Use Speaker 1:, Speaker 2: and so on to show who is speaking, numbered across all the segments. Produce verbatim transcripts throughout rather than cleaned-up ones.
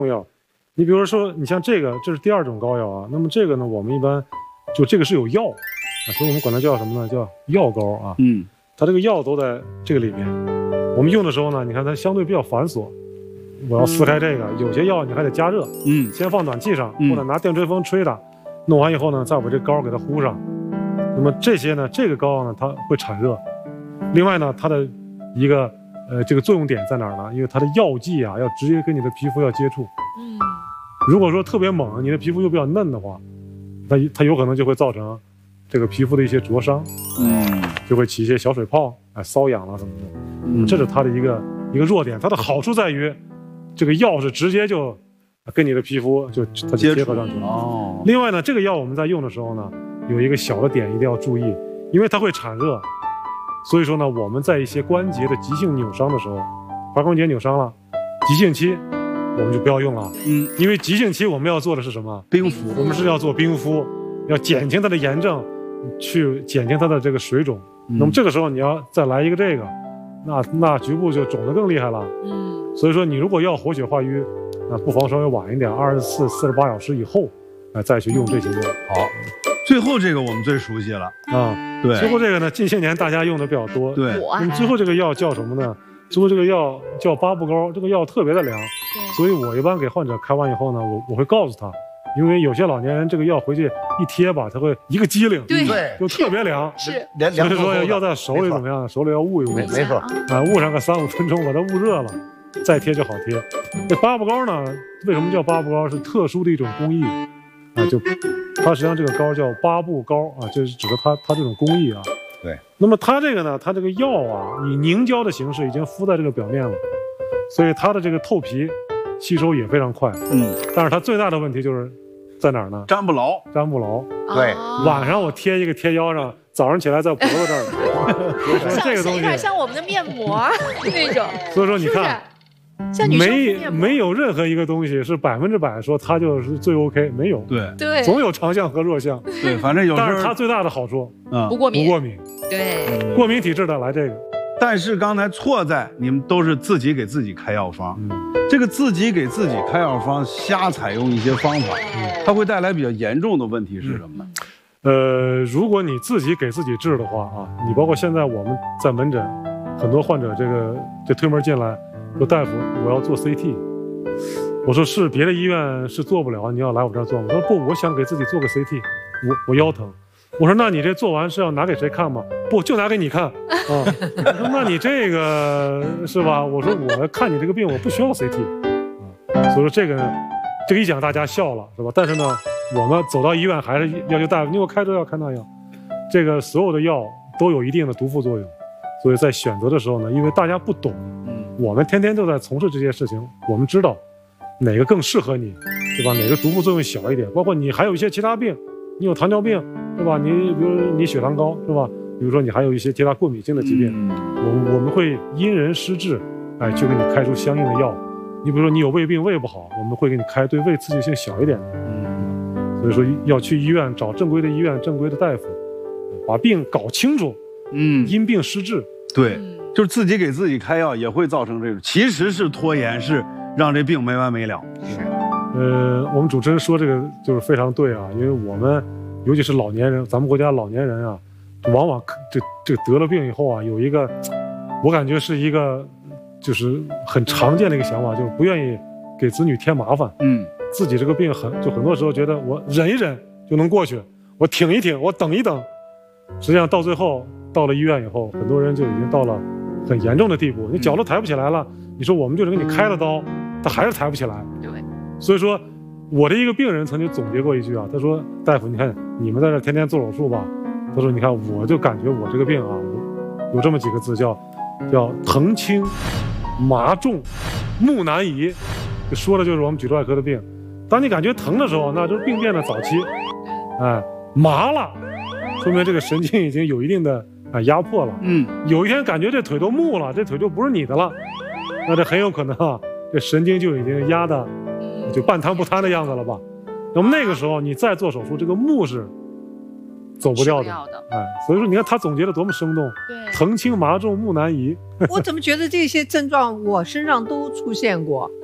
Speaker 1: 药。你比如说，你像这个，这是第二种膏药啊。那么这个呢，我们一般就这个是有药啊，所以我们管它叫什么呢？叫药膏啊。
Speaker 2: 嗯，
Speaker 1: 它这个药都在这个里面。我们用的时候呢，你看它相对比较繁琐。我要撕开这个，有些药你还得加热，
Speaker 2: 嗯，
Speaker 1: 先放暖气上，
Speaker 2: 嗯、
Speaker 1: 或者拿电吹风吹它，弄完以后呢，再把这膏给它糊上。那么这些呢，这个膏药呢，它会产热。另外呢，它的一个呃这个作用点在哪儿呢？因为它的药剂啊，要直接跟你的皮肤要接触。
Speaker 3: 嗯。
Speaker 1: 如果说特别猛，你的皮肤又比较嫩的话，它它有可能就会造成这个皮肤的一些灼伤，
Speaker 2: 嗯，
Speaker 1: 就会起一些小水泡，哎，瘙痒了什么的。嗯，这是它的一个一个弱点。它的好处在于，这个药是直接就跟你的皮肤就它就结合上去了。
Speaker 2: 哦。
Speaker 1: 另外呢，这个药我们在用的时候呢，有一个小的点一定要注意，因为它会产热，所以说呢，我们在一些关节的急性扭伤的时候，踝关节扭伤了，急性期。我们就不要用了，
Speaker 2: 嗯，
Speaker 1: 因为急性期我们要做的是什么？
Speaker 2: 冰敷，
Speaker 1: 我们是要做冰敷，要减轻它的炎症，去减轻它的这个水肿。嗯、那么这个时候你要再来一个这个，那那局部就肿得更厉害了。嗯，所以说你如果要活血化瘀，那不妨稍微晚一点，二十四、四十八小时以后，哎，再去用这些药。
Speaker 2: 好，最后这个我们最熟悉了
Speaker 1: 啊，
Speaker 2: 对，
Speaker 1: 最后这个呢，近些年大家用的比较多。
Speaker 2: 对，
Speaker 1: 那么最后这个药叫什么呢？最后这个药叫八步膏，这个药特别的凉，所以我一般给患者开完以后呢，我我会告诉他，因为有些老年人这个药回去一贴吧，他会一个机灵，
Speaker 3: 对，
Speaker 1: 就特别凉，
Speaker 3: 是，
Speaker 1: 所以说要在手里怎么样？手里要捂一捂，
Speaker 4: 没没错，
Speaker 1: 啊，捂上个三五分钟，把它捂热了，再贴就好贴。这八步膏呢，为什么叫八步膏？是特殊的一种工艺啊，就它实际上这个膏叫八步膏啊，就是指的它它这种工艺啊。
Speaker 2: 对，
Speaker 1: 那么它这个呢，它这个药啊，以凝胶的形式已经敷在这个表面了，所以它的这个透皮吸收也非常快。嗯，但是它最大的问题就是在哪儿呢？
Speaker 2: 粘不牢，
Speaker 1: 粘不牢。
Speaker 4: 对，
Speaker 1: 晚上我贴一个贴腰上，早上起来在脖子这儿。所以说这个东西
Speaker 3: 有点像我们的面膜那种。
Speaker 1: 所以说你看。
Speaker 3: 像女生
Speaker 1: 没没有任何一个东西是百分之百说它就是最 OK， 没有，
Speaker 2: 对
Speaker 3: 对，
Speaker 1: 总有长项和弱项，
Speaker 2: 对，反正有时候，
Speaker 1: 但是它最大的好处，
Speaker 2: 嗯，
Speaker 3: 不过敏，
Speaker 1: 不过敏，
Speaker 3: 对，
Speaker 1: 过敏体质的来这个。
Speaker 2: 但是刚才错在你们都是自己给自己开药方，嗯，这个自己给自己开药方，瞎采用一些方法，嗯，它会带来比较严重的问题是什么呢？
Speaker 1: 呃，如果你自己给自己治的话啊，你包括现在我们在门诊，很多患者这个这推门进来。说大夫，我要做 C T， 我说是别的医院是做不了，你要来我这儿做吗？他说不，我想给自己做个 C T， 我我腰疼。我说那你这做完是要拿给谁看吗？不，就拿给你看啊。我说那你这个是吧？我说我看你这个病我不需要 C T 啊，所以说这个呢，这个一讲大家笑了是吧？但是呢，我们走到医院还是要求大夫，你给我开这药开那药，这个所有的药都有一定的毒副作用，所以在选择的时候呢，因为大家不懂。我们天天都在从事这些事情，我们知道哪个更适合你，对吧？哪个毒副作用小一点？包括你还有一些其他病，你有糖尿病，对吧？你比如你血糖高，是吧？比如说你还有一些其他过敏性的疾病，嗯、我我们会因人施治，哎，就给你开出相应的药。你比如说你有胃病，胃不好，我们会给你开对胃刺激性小一点的。嗯，所以说要去医院找正规的医院、正规的大夫，把病搞清楚，嗯，因病施治。
Speaker 2: 对。就是自己给自己开药也会造成这种，其实是拖延，是让这病没完没了。
Speaker 1: 是，呃，我们主持人说这个就是非常对啊，因为我们尤其是老年人，咱们国家老年人啊，往往这这得了病以后啊，有一个，我感觉是一个就是很常见的一个想法，就是不愿意给子女添麻烦。嗯，自己这个病很就很多时候觉得我忍一忍就能过去，我挺一挺，我等一等，实际上到最后到了医院以后，很多人就已经到了。很严重的地步，你脚都抬不起来了。你说我们就能给你开了刀，他还是抬不起来。
Speaker 3: 对，
Speaker 1: 所以说我的一个病人曾经总结过一句啊，他说：“大夫，你看你们在这天天做手术吧。”他说：“你看，我就感觉我这个病啊，有这么几个字叫叫疼轻、麻重、目难移。”就说的就是我们脊柱外科的病。当你感觉疼的时候，那就是病变的早期。哎，麻了，说明这个神经已经有一定的。啊，压迫了，嗯，有一天感觉这腿都木了，这腿就不是你的了，那这很有可能啊，这神经就已经压的就半瘫不瘫的样子了吧？那么那个时候你再做手术，这个木是走不掉的，哎，所以说你看他总结的多么生动，
Speaker 3: 对，
Speaker 1: 疼轻麻重目难移。
Speaker 5: 我怎么觉得这些症状我身上都出现过啊？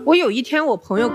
Speaker 4: 我有一天我朋友